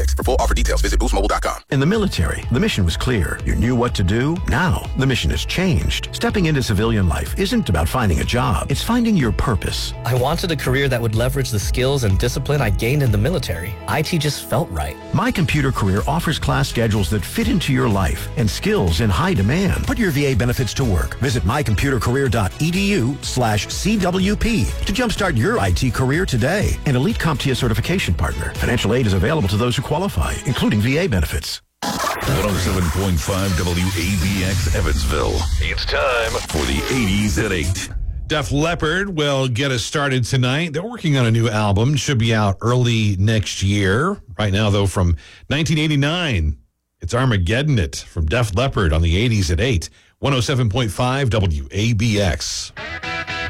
For full offer details, visit boostmobile.com. In the military, the mission was clear. You knew what to do. Now, the mission has changed. Stepping into civilian life isn't about finding a job. It's finding your purpose. I wanted a career that would leverage the skills and discipline I gained in the military. IT just felt right. My Computer Career offers class schedules that fit into your life and skills in high demand. Put your VA benefits to work. Visit mycomputercareer.edu/CWP to jumpstart your IT career today. An elite CompTIA certification partner. Financial aid is available to those who qualify, including VA benefits. 107.5 WABX Evansville. It's time for the 80s at 8. Def Leppard will get us started tonight. They're working on a new album. Should be out early next year. Right now, though, from 1989, it's Armageddon It from Def Leppard on the 80s at 8. 107.5 WABX.